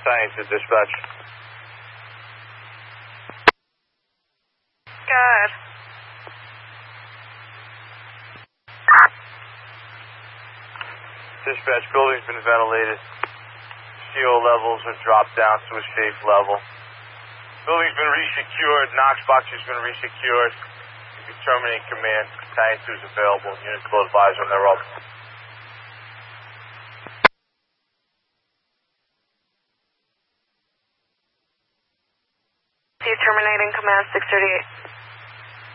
Science to dispatch. Good. Dispatch, building's been ventilated. CO levels have dropped down to a safe level. Building's been resecured. Knox box has been resecured. You can terminate command. Science is available. Units will advise when they're up. Terminating command 638.